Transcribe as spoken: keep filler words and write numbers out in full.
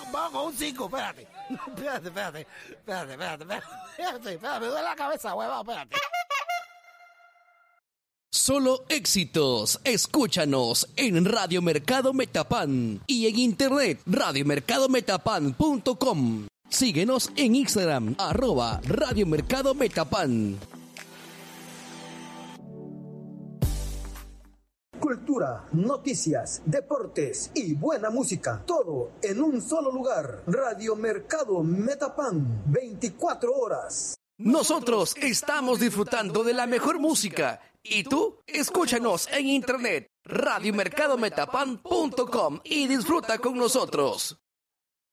vamos con un cinco, espérate. Espérate, espérate, espérate, espérate, espérate, espérate, me duele la cabeza, huevón, espérate. Solo éxitos. Escúchanos en Radio Mercado Metapan y en internet radio mercado metapan punto com. Síguenos en Instagram, arroba Radio Mercado Metapan. Cultura, noticias, deportes y buena música. Todo en un solo lugar. Radio Mercado Metapan. veinticuatro horas. Nosotros estamos disfrutando de la mejor música. ¿Y tú? Escúchanos en internet radio mercado metapan punto com y disfruta con nosotros.